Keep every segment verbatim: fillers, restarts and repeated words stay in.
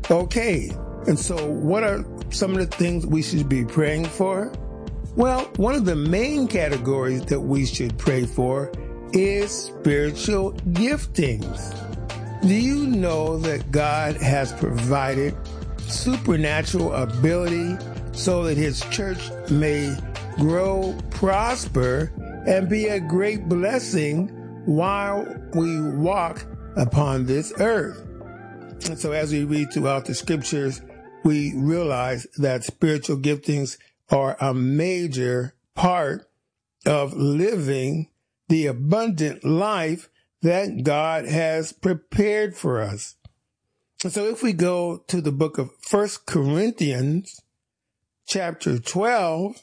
Okay, and so what are some of the things we should be praying for? Well, one of the main categories that we should pray for is spiritual giftings. Do you know that God has provided supernatural ability so that his church may grow, prosper, and be a great blessing while we walk upon this earth? And so as we read throughout the scriptures, we realize that spiritual giftings are a major part of living the abundant life that God has prepared for us. And so if we go to the book of First Corinthians, chapter twelve,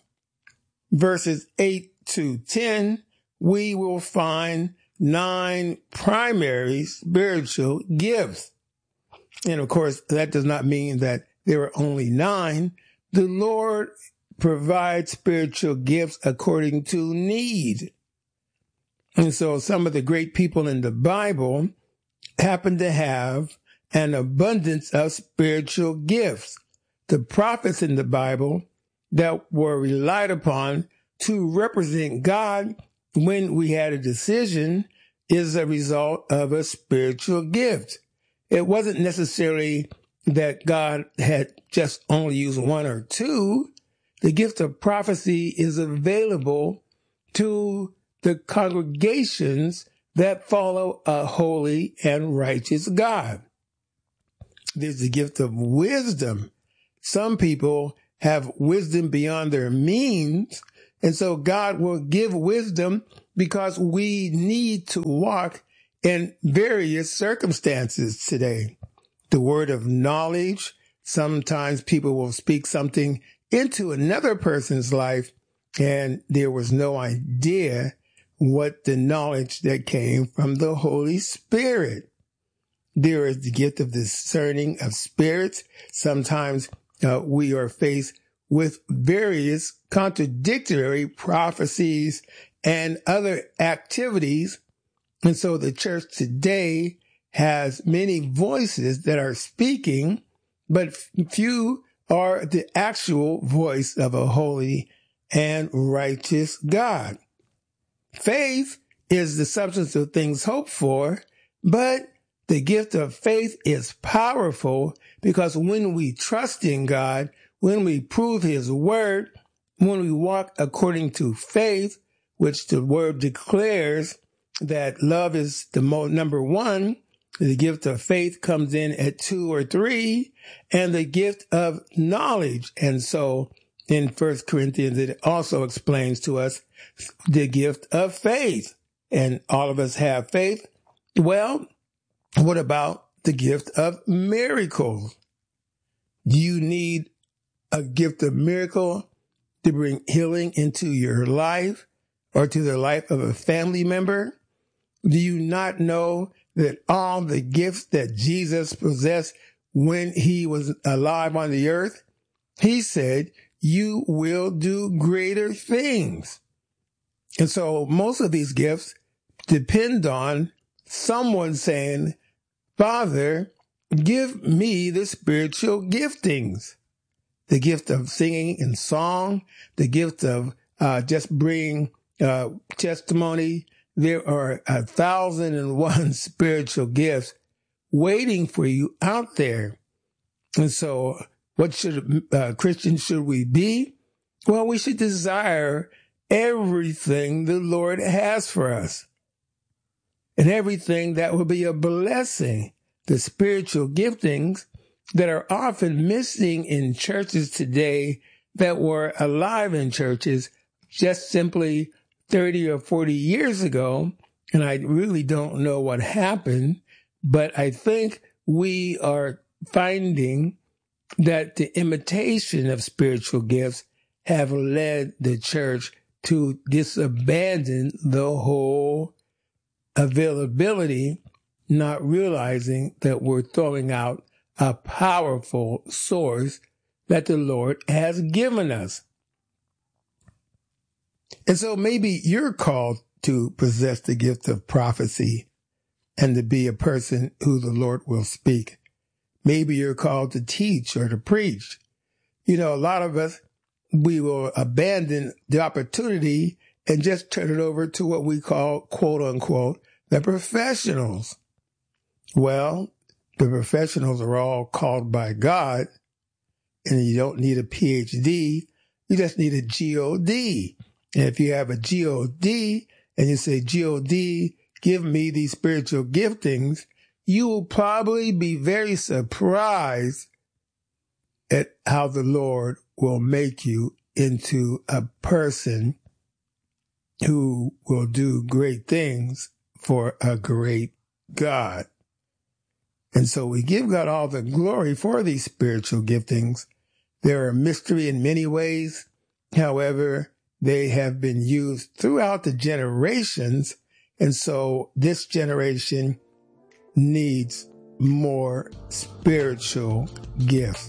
verses eight to ten, we will find nine primary spiritual gifts. And of course, that does not mean that there are only nine. The Lord provides spiritual gifts according to need. And so some of the great people in the Bible happen to have an abundance of spiritual gifts. The prophets in the Bible that were relied upon to represent God when we had a decision is a result of a spiritual gift. It wasn't necessarily that God had just only used one or two. The gift of prophecy is available to the congregations that follow a holy and righteous God. There's the gift of wisdom. Some people have wisdom beyond their means, and so God will give wisdom because we need to walk in various circumstances today. The word of knowledge, sometimes people will speak something into another person's life, and there was no idea what the knowledge that came from the Holy Spirit. There is the gift of discerning of spirits. Sometimes uh, we are faced with various contradictory prophecies and other activities. And so the church today has many voices that are speaking, but few are the actual voice of a holy and righteous God. Faith is the substance of things hoped for, but the gift of faith is powerful because when we trust in God, when we prove his word, when we walk according to faith, which the word declares that love is the mo- number one, the gift of faith comes in at two or three, and the gift of knowledge. And so in First Corinthians, it also explains to us the gift of faith. And all of us have faith. Well, what about the gift of miracles? Do you need a gift of miracle to bring healing into your life or to the life of a family member? Do you not know that all the gifts that Jesus possessed when he was alive on the earth, he said, you will do greater things. And so most of these gifts depend on someone saying, Father, give me the spiritual giftings, the gift of singing and song, the gift of uh, just bringing uh, testimony. There are a thousand and one spiritual gifts waiting for you out there. And so what should uh, Christians should we be? Well, we should desire everything the Lord has for us and everything that will be a blessing. The spiritual giftings that are often missing in churches today that were alive in churches just simply thirty or forty years ago, and I really don't know what happened, but I think we are finding that the imitation of spiritual gifts have led the church to disabandon the whole availability, not realizing that we're throwing out a powerful source that the Lord has given us. And so maybe you're called to possess the gift of prophecy and to be a person who the Lord will speak. Maybe you're called to teach or to preach. You know, a lot of us, we will abandon the opportunity and just turn it over to what we call, quote unquote, the professionals. Well, the professionals are all called by God, and you don't need a P H D. You just need a G O D. And if you have a G O D and you say, G O D, give me these spiritual giftings, you will probably be very surprised at how the Lord will make you into a person who will do great things for a great God. And so we give God all the glory for these spiritual giftings. They're a mystery in many ways. However, they have been used throughout the generations. And so this generation needs more spiritual gifts.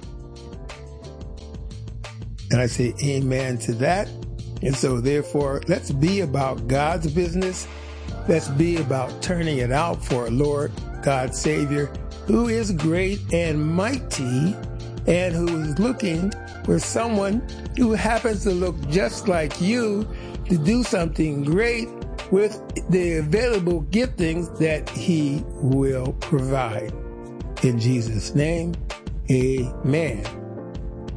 And I say amen to that. And so therefore, let's be about God's business. Let's be about turning it out for our Lord, God Savior, who is great and mighty, and who is looking for someone who happens to look just like you to do something great with the available giftings that he will provide. In Jesus' name, amen.